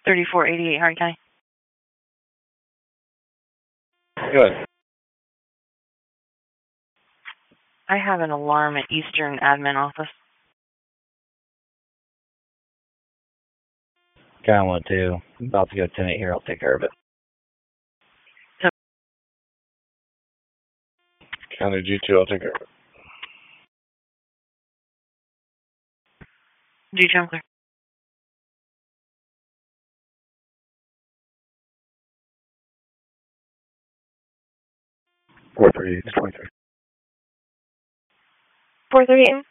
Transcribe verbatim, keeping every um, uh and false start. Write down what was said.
thirty-four eighty-eight, Hardin County. Good. I have an alarm at Eastern Admin Office. Okay, I want to. I'm about to go tenant here. I'll take care of it. County G two, I'll take care of it. G two, I'm clear. four thirty-eight to twenty-three. four thirty-eight.